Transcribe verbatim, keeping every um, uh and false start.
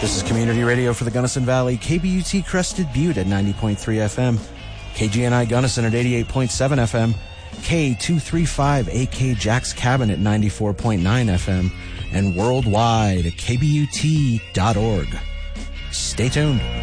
This is Community Radio for the Gunnison Valley, K B U T Crested Butte at ninety point three F M, K G N I Gunnison at eighty-eight point seven F M, K two thirty-five A K Jack's Cabin at ninety-four point nine F M, and worldwide at K B U T dot org. Stay tuned.